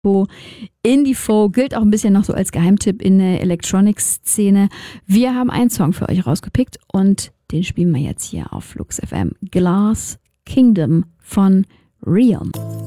Indie-Folk gilt auch ein bisschen noch so als Geheimtipp in der Electronics-Szene. Wir haben einen Song für euch rausgepickt und den spielen wir jetzt hier auf Flux FM. Glass Kingdom von Realm.